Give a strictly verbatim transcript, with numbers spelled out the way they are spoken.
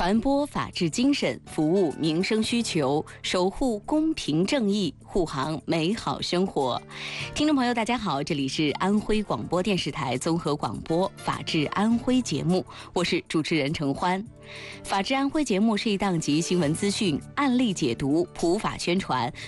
传播法治精神，服务民生需求，守护公平正义，护航美好生活。听众朋友，大家好，这里是安徽广播电视台综合广播《法治安徽》节目，我是主持人程欢。《法治安徽》节目是一档集新闻资讯、案例解读、普法宣传、